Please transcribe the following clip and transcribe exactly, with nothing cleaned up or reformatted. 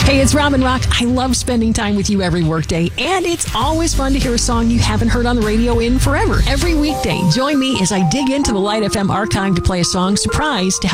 Hey, it's Robin Rock. I love spending time with you every workday, and it's always fun to hear a song you haven't heard on the radio in forever. Every weekday, join me as I dig into the Light F M archive to play a song surprise to help